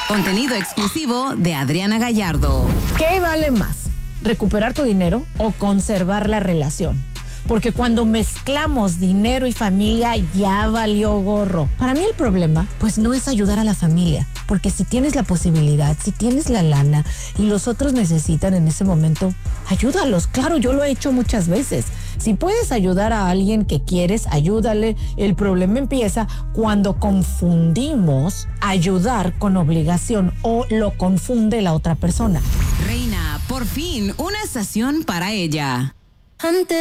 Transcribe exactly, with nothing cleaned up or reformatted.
Contenido exclusivo de Adriana Gallardo. ¿Qué vale más? ¿Recuperar tu dinero o conservar la relación? Porque cuando mezclamos dinero y familia ya valió gorro. Para mí el problema pues no es ayudar a la familia, porque si tienes la posibilidad, si tienes la lana y los otros necesitan en ese momento, ayúdalos. Claro, yo lo he hecho muchas veces. Si puedes ayudar a alguien que quieres, ayúdale. El problema empieza cuando confundimos ayudar con obligación o lo confunde la otra persona. Reina, por fin, una estación para ella. Antes